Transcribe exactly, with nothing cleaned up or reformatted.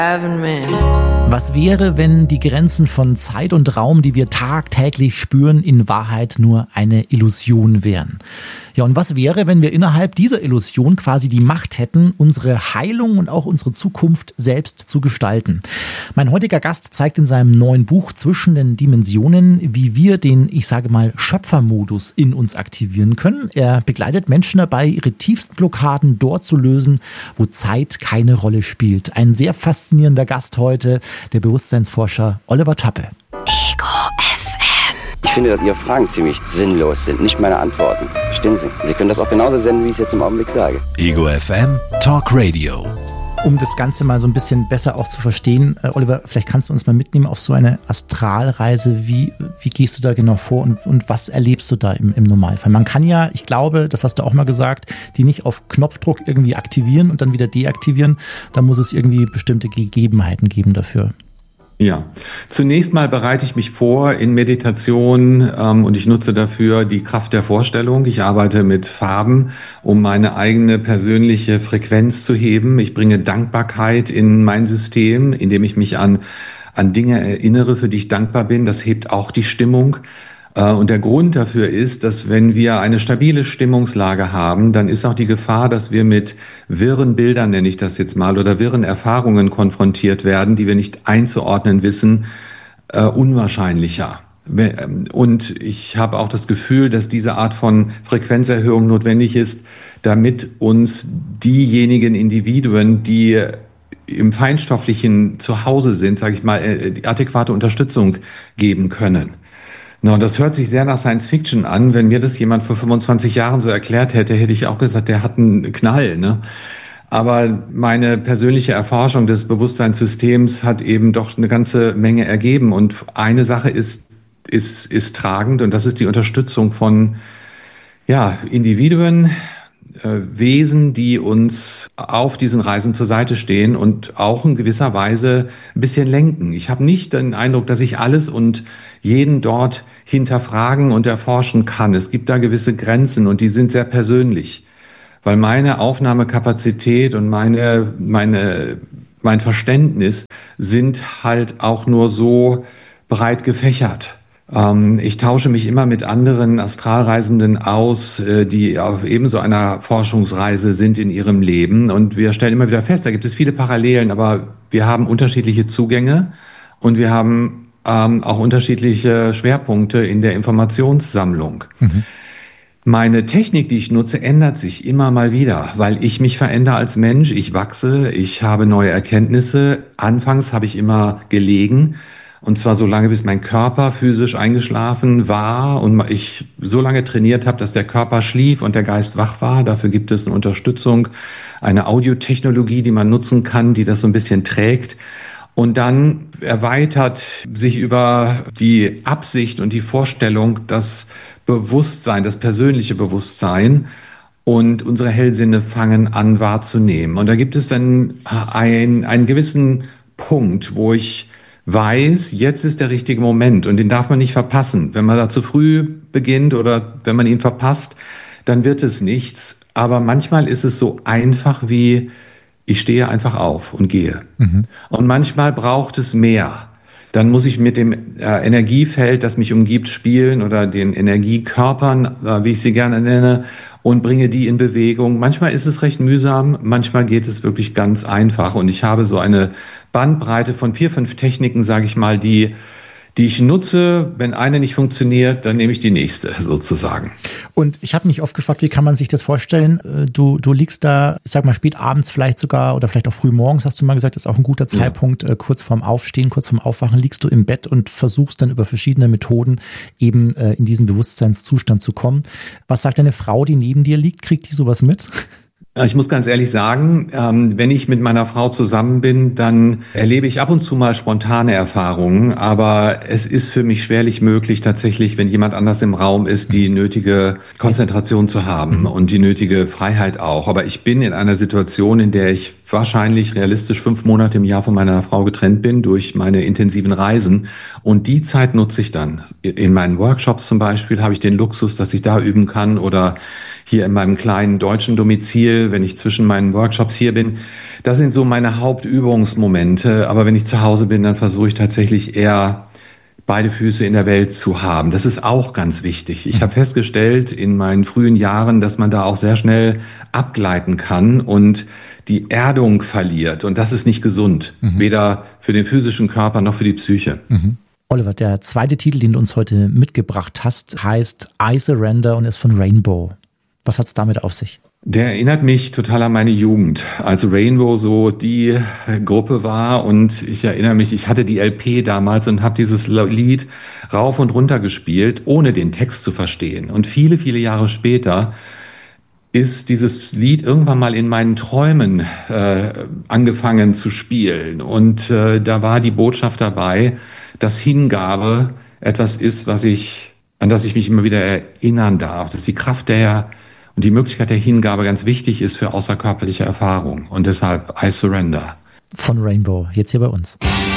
Was wäre, wenn die Grenzen von Zeit und Raum, die wir tagtäglich spüren, in Wahrheit nur eine Illusion wären? Ja, und was wäre, wenn wir innerhalb dieser Illusion quasi die Macht hätten, unsere Heilung und auch unsere Zukunft selbst zu gestalten? Mein heutiger Gast zeigt in seinem neuen Buch Zwischen den Dimensionen, wie wir den, ich sage mal, Schöpfermodus in uns aktivieren können. Er begleitet Menschen dabei, ihre tiefsten Blockaden dort zu lösen, wo Zeit keine Rolle spielt. Ein sehr faszinierender Gast heute, der Bewusstseinsforscher Oliver Tappe. Ego F M. Ich finde, dass Ihre Fragen ziemlich sinnlos sind, nicht meine Antworten. Verstehen Sie? Sie können das auch genauso senden, wie ich es jetzt im Augenblick sage. Ego F M Talk Radio. Um das Ganze mal so ein bisschen besser auch zu verstehen, äh, Oliver, vielleicht kannst du uns mal mitnehmen auf so eine Astralreise. Wie, wie gehst du da genau vor und, und was erlebst du da im, im Normalfall? Man kann ja, ich glaube, das hast du auch mal gesagt, die nicht auf Knopfdruck irgendwie aktivieren und dann wieder deaktivieren. Da muss es irgendwie bestimmte Gegebenheiten geben dafür. Ja, zunächst mal bereite ich mich vor in Meditation ähm, und ich nutze dafür die Kraft der Vorstellung. Ich arbeite mit Farben, um meine eigene persönliche Frequenz zu heben. Ich bringe Dankbarkeit in mein System, indem ich mich an, an Dinge erinnere, für die ich dankbar bin. Das hebt auch die Stimmung. Und der Grund dafür ist, dass wenn wir eine stabile Stimmungslage haben, dann ist auch die Gefahr, dass wir mit wirren Bildern, nenne ich das jetzt mal, oder wirren Erfahrungen konfrontiert werden, die wir nicht einzuordnen wissen, äh, unwahrscheinlicher. Und ich habe auch das Gefühl, dass diese Art von Frequenzerhöhung notwendig ist, damit uns diejenigen Individuen, die im Feinstofflichen zu Hause sind, sage ich mal, die adäquate Unterstützung geben können. Na, und das hört sich sehr nach Science Fiction an. Wenn mir das jemand vor fünfundzwanzig Jahren so erklärt hätte, hätte ich auch gesagt, der hat einen Knall, ne? Aber meine persönliche Erforschung des Bewusstseinssystems hat eben doch eine ganze Menge ergeben. Und eine Sache ist, ist, ist tragend, und das ist die Unterstützung von, ja, Individuen, äh, Wesen, die uns auf diesen Reisen zur Seite stehen und auch in gewisser Weise ein bisschen lenken. Ich habe nicht den Eindruck, dass ich alles und jeden dort hinterfragen und erforschen kann. Es gibt da gewisse Grenzen und die sind sehr persönlich, weil meine Aufnahmekapazität und meine, meine, mein Verständnis sind halt auch nur so breit gefächert. Ähm, ich tausche mich immer mit anderen Astralreisenden aus, äh, die auf ebenso einer Forschungsreise sind in ihrem Leben, und wir stellen immer wieder fest, da gibt es viele Parallelen, aber wir haben unterschiedliche Zugänge und wir haben Ähm, auch unterschiedliche Schwerpunkte in der Informationssammlung. Mhm. Meine Technik, die ich nutze, ändert sich immer mal wieder, weil ich mich verändere als Mensch, ich wachse, ich habe neue Erkenntnisse. Anfangs habe ich immer gelegen, und zwar so lange, bis mein Körper physisch eingeschlafen war und ich so lange trainiert habe, dass der Körper schlief und der Geist wach war. Dafür gibt es eine Unterstützung, eine Audiotechnologie, die man nutzen kann, die das so ein bisschen trägt. Und dann erweitert sich über die Absicht und die Vorstellung das Bewusstsein, das persönliche Bewusstsein, und unsere Hellsinne fangen an wahrzunehmen. Und da gibt es dann ein, einen gewissen Punkt, wo ich weiß, jetzt ist der richtige Moment, und den darf man nicht verpassen. Wenn man da zu früh beginnt oder wenn man ihn verpasst, dann wird es nichts. Aber manchmal ist es so einfach wie: ich stehe einfach auf und gehe. Mhm. Und manchmal braucht es mehr. Dann muss ich mit dem äh, Energiefeld, das mich umgibt, spielen, oder den Energiekörpern, äh, wie ich sie gerne nenne, und bringe die in Bewegung. Manchmal ist es recht mühsam, manchmal geht es wirklich ganz einfach. Und ich habe so eine Bandbreite von vier, fünf Techniken, sage ich mal, die die ich nutze. Wenn eine nicht funktioniert, dann nehme ich die nächste sozusagen. Und ich habe mich oft gefragt, wie kann man sich das vorstellen? Du, du liegst da, ich sag mal, spät abends vielleicht sogar oder vielleicht auch früh morgens, hast du mal gesagt, das ist auch ein guter Zeitpunkt, ja. Kurz vorm Aufstehen, kurz vorm Aufwachen, liegst du im Bett und versuchst dann über verschiedene Methoden eben in diesen Bewusstseinszustand zu kommen. Was sagt deine Frau, die neben dir liegt? Kriegt die sowas mit? Ich muss ganz ehrlich sagen, wenn ich mit meiner Frau zusammen bin, dann erlebe ich ab und zu mal spontane Erfahrungen, aber es ist für mich schwerlich möglich, tatsächlich, wenn jemand anders im Raum ist, die nötige Konzentration zu haben und die nötige Freiheit auch. Aber ich bin in einer Situation, in der ich wahrscheinlich realistisch fünf Monate im Jahr von meiner Frau getrennt bin durch meine intensiven Reisen, und die Zeit nutze ich dann. In meinen Workshops zum Beispiel habe ich den Luxus, dass ich da üben kann, oder hier in meinem kleinen deutschen Domizil, wenn ich zwischen meinen Workshops hier bin, Das sind so meine Hauptübungsmomente. Aber wenn ich zu Hause bin, dann versuche ich tatsächlich eher beide Füße in der Welt zu haben. Das ist auch ganz wichtig. Ich habe festgestellt in meinen frühen Jahren, dass man da auch sehr schnell abgleiten kann und die Erdung verliert. Und das ist nicht gesund. Mhm. Weder für den physischen Körper noch für die Psyche. Mhm. Oliver, der zweite Titel, den du uns heute mitgebracht hast, heißt I Surrender und ist von Rainbow. Was hat es damit auf sich? Der erinnert mich total an meine Jugend, als Rainbow so die Gruppe war, und ich erinnere mich, ich hatte die L P damals und habe dieses Lied rauf und runter gespielt, ohne den Text zu verstehen. Und viele, viele Jahre später ist dieses Lied irgendwann mal in meinen Träumen äh, angefangen zu spielen. Und äh, da war die Botschaft dabei, dass Hingabe etwas ist, was ich, an das ich mich immer wieder erinnern darf, dass die Kraft der und die Möglichkeit der Hingabe ganz wichtig ist für außerkörperliche Erfahrung. Und deshalb I Surrender. Von Rainbow, jetzt hier bei uns.